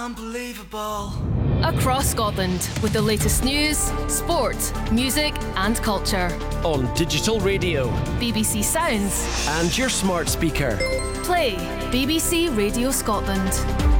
Unbelievable. Across Scotland with the latest news, sport, music and culture. On digital radio, BBC Sounds and your smart speaker. Play BBC Radio Scotland.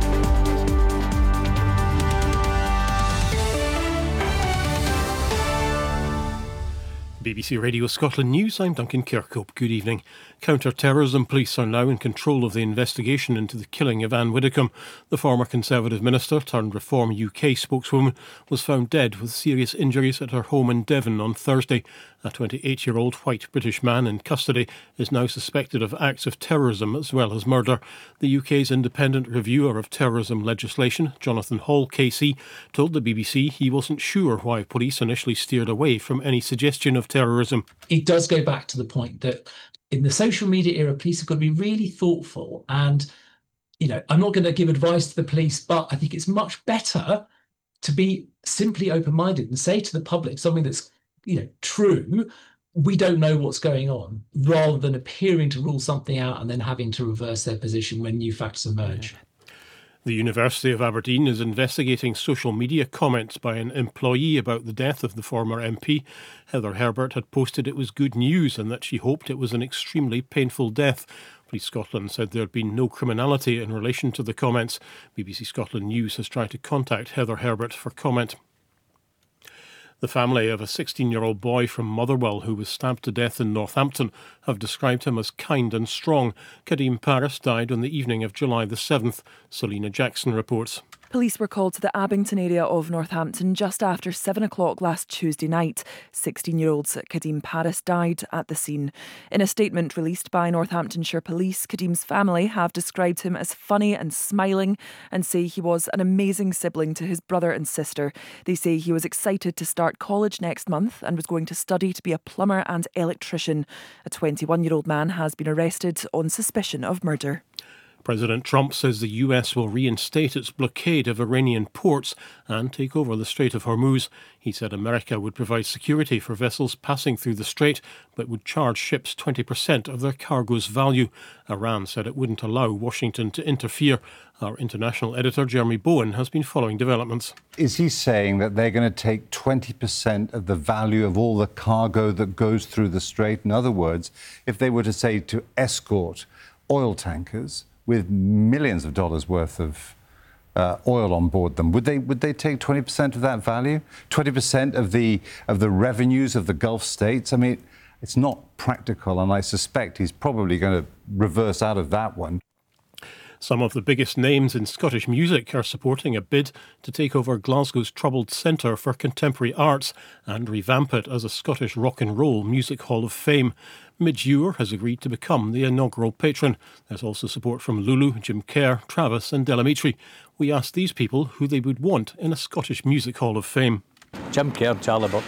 BBC Radio Scotland News, I'm Duncan Kirkhope. Good evening. Counter-terrorism police are now in control of the investigation into the killing of Anne Widdecombe. The former Conservative minister turned Reform UK spokeswoman was found dead with serious injuries at her home in Devon on Thursday. A 28-year-old white British man in custody is now suspected of acts of terrorism as well as murder. The UK's independent reviewer of terrorism legislation, Jonathan Hall KC, told the BBC he wasn't sure why police initially steered away from any suggestion of terrorism. It does go back to the point that in the social media era, police have got to be really thoughtful. And, I'm not going to give advice to the police, but I think it's much better to be simply open-minded and say to the public something that's, true. We don't know what's going on, rather than appearing to rule something out and then having to reverse their position when new facts emerge. The University of Aberdeen is investigating social media comments by an employee about the death of the former MP. Heather Herbert had posted it was good news and that she hoped it was an extremely painful death. Police Scotland said there had been no criminality in relation to the comments. BBC Scotland News has tried to contact Heather Herbert for comment. The family of a 16-year-old boy from Motherwell who was stabbed to death in Northampton have described him as kind and strong. Kadeem Paris died on the evening of July the 7th. Selina Jackson reports. Police were called to the Abington area of Northampton just after 7 o'clock last Tuesday night. 16-year-old Kadeem Paris died at the scene. In a statement released by Northamptonshire Police, Kadeem's family have described him as funny and smiling and say he was an amazing sibling to his brother and sister. They say he was excited to start college next month and was going to study to be a plumber and electrician. A 21-year-old man has been arrested on suspicion of murder. President Trump says the US will reinstate its blockade of Iranian ports and take over the Strait of Hormuz. He said America would provide security for vessels passing through the strait, but would charge ships 20% of their cargo's value. Iran said it wouldn't allow Washington to interfere. Our international editor, Jeremy Bowen, has been following developments. Is he saying that they're going to take 20% of the value of all the cargo that goes through the strait? In other words, if they were to say to escort oil tankers with millions of dollars worth of oil on board them, would they take 20% of that value? 20% of the revenues of the Gulf states? I mean, it's not practical, and I suspect he's probably going to reverse out of that one. Some of the biggest names in Scottish music are supporting a bid to take over Glasgow's troubled Centre for Contemporary Arts and revamp it as a Scottish Rock and Roll Music Hall of Fame. Midge Ure has agreed to become the inaugural patron. There's also support from Lulu, Jim Kerr, Travis and Delamitri. We asked these people who they would want in a Scottish Music Hall of Fame. Jim Kerr, Charlie Buck,